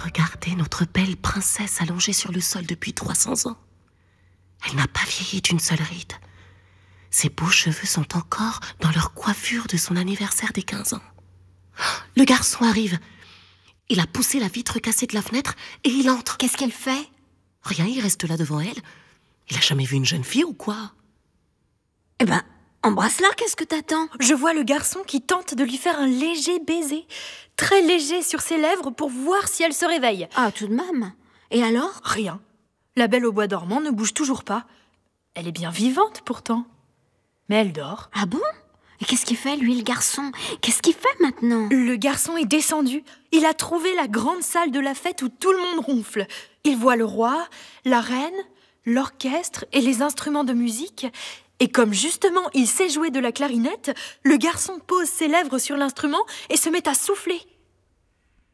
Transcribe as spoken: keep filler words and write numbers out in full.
Regardez notre belle princesse allongée sur le sol depuis trois cents ans. Elle n'a pas vieilli d'une seule ride. Ses beaux cheveux sont encore dans leur coiffure de son anniversaire des quinze ans. Le garçon arrive. Il a poussé la vitre cassée de la fenêtre et il entre. Qu'est-ce qu'elle fait? Rien, il reste là devant elle. Il a jamais vu une jeune fille ou quoi? Eh ben, embrasse-la, qu'est-ce que t'attends? Je vois le garçon qui tente de lui faire un léger baiser, très léger sur ses lèvres pour voir si elle se réveille. Ah, tout de même. Et alors? Rien. La belle au bois dormant ne bouge toujours pas. Elle est bien vivante pourtant. Mais elle dort. Ah bon? Et qu'est-ce qu'il fait, lui, le garçon? Qu'est-ce qu'il fait maintenant? Le garçon est descendu. Il a trouvé la grande salle de la fête où tout le monde ronfle. Il voit le roi, la reine, l'orchestre et les instruments de musique. Et comme justement il sait jouer de la clarinette, le garçon pose ses lèvres sur l'instrument et se met à souffler.